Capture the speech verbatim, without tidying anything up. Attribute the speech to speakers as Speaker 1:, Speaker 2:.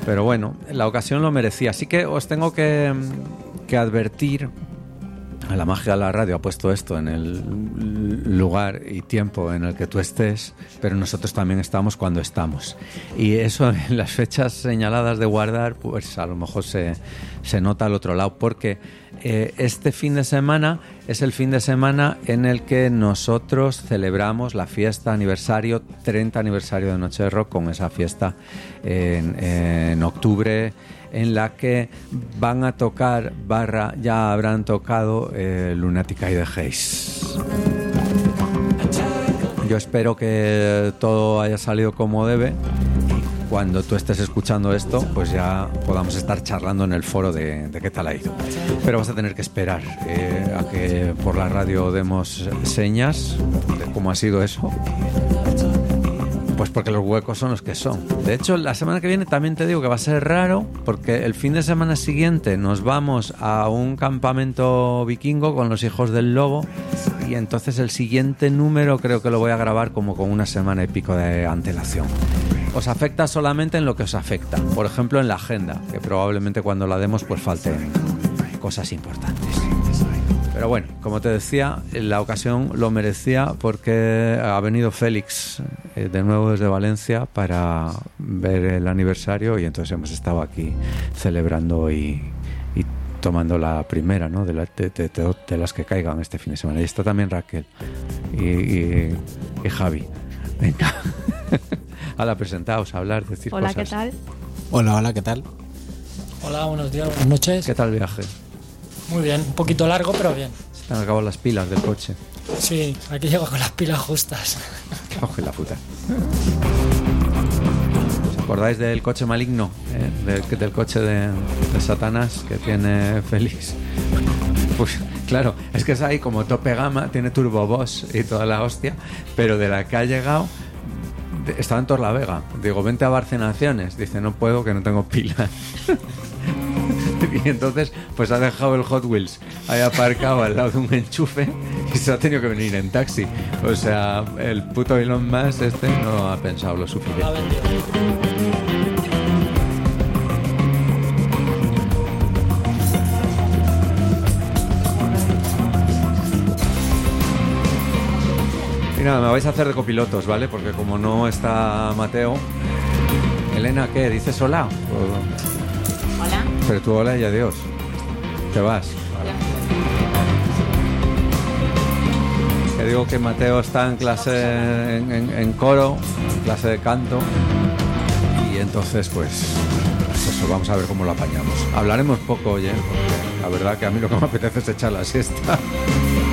Speaker 1: pero bueno, la ocasión lo merecía. Así que os tengo que, que advertir. La magia de la radio ha puesto esto en el lugar y tiempo en el que tú estés, pero nosotros también estamos cuando estamos. Y eso en las fechas señaladas de guardar, pues a lo mejor se, se nota al otro lado, porque eh, este fin de semana es el fin de semana en el que nosotros celebramos la fiesta aniversario, treinta aniversario de Noche de Rock, con esa fiesta en, en octubre, en la que van a tocar, barra, ya habrán tocado eh, Lunatic Eye de Haze. Yo espero que todo haya salido como debe. Cuando tú estés escuchando esto, pues ya podamos estar charlando en el foro de, de qué tal ha ido. Pero vas a tener que esperar eh, a que por la radio demos señas de cómo ha sido eso. Pues porque los huecos son los que son. De hecho, la semana que viene también te digo que va a ser raro, porque el fin de semana siguiente nos vamos a un campamento vikingo con los hijos del lobo, y entonces el siguiente número creo que lo voy a grabar como con una semana y pico de antelación. Os afecta solamente en lo que os afecta. Por ejemplo, en la agenda, que probablemente cuando la demos pues falten cosas importantes. Pero bueno, como te decía, la ocasión lo merecía porque ha venido Félix eh, de nuevo desde Valencia para ver el aniversario, y entonces hemos estado aquí celebrando y, y tomando la primera, ¿no? de, la, de, de, de las que caigan este fin de semana. Y está también Raquel y, y, y Javi. Venga. Hola, presentaos, a hablar, decir
Speaker 2: hola,
Speaker 1: cosas.
Speaker 2: Hola, ¿qué tal?
Speaker 3: Hola, hola, ¿qué tal?
Speaker 4: Hola, buenos días, buenas noches.
Speaker 1: ¿Qué tal el viaje?
Speaker 4: Muy bien, un poquito largo, pero bien.
Speaker 1: Se te han acabado las pilas del coche.
Speaker 4: Sí, aquí llego con las pilas justas.
Speaker 1: Coge la puta. ¿Os acordáis del coche maligno? ¿Eh? Del, del coche de, de Satanás que tiene Félix. Pues claro, es que es ahí como tope gama, tiene turbo boss y toda la hostia, pero de la que ha llegado, de, estaba en Torlavega. Digo, vente a Barcenaciones. Dice, no puedo, que no tengo pilas. Y entonces pues ha dejado el Hot Wheels ahí aparcado al lado de un enchufe y se ha tenido que venir en taxi. O sea, el puto Elon Musk este no ha pensado lo suficiente. Y nada, me vais a hacer de copilotos, ¿vale? Porque como no está Mateo. Elena, ¿qué? ¿Dices hola? O...
Speaker 2: Hola.
Speaker 1: Pero tú hola y adiós. Te vas. Vale. Te digo que Mateo está en clase en, en, en coro, en clase de canto, y entonces pues, pues eso, vamos a ver cómo lo apañamos. Hablaremos poco hoy, ¿eh? Porque la verdad que a mí lo que me apetece es echar la siesta.